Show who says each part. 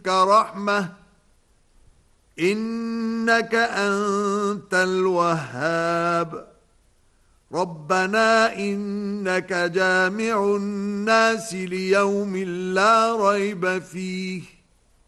Speaker 1: لدنك رحمة إنك أنت الوهاب ربنا إنك جامع الناس ليوم لا ريب فيه